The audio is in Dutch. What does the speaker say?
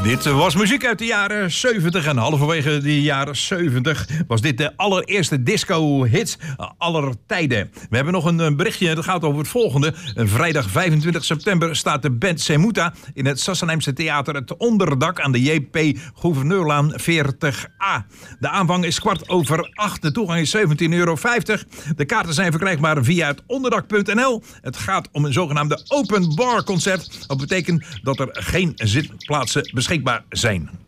Dit was muziek uit de jaren 70 en halverwege de jaren 70 was dit de allereerste disco-hit aller tijden. We hebben nog een berichtje, dat gaat over het volgende. Vrijdag 25 september staat de band Semuta in het Sassenheimse Theater Het Onderdak aan de J.P. Gouverneurlaan 40A. De aanvang is 8:15, de toegang is €17,50. De kaarten zijn verkrijgbaar via het onderdak.nl. Het gaat om een zogenaamde open bar concept. Dat betekent dat er geen zitplaatsen beschikbaar zijn.